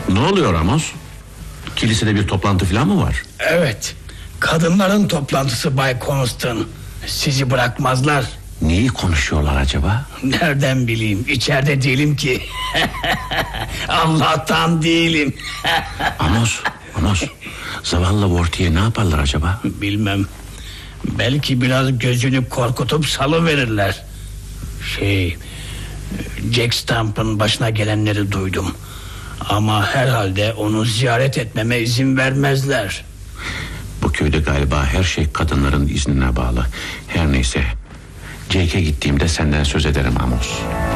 Ne oluyor Amos? Kilisede bir toplantı falan mı var? Evet, kadınların toplantısı Bay Constant. Sizi bırakmazlar. Neyi konuşuyorlar acaba? Nereden bileyim, içeride değilim ki. Allah'tan değilim. Amos, zavallı Vorti'ye ne yaparlar acaba? Bilmem. Belki biraz gözünü korkutup salıverirler. Jack Stamp'ın başına gelenleri duydum. Ama herhalde onu ziyaret etmeme izin vermezler. Bu köyde galiba her şey kadınların iznine bağlı. Her neyse, Jake'e gittiğimde senden söz ederim Amos.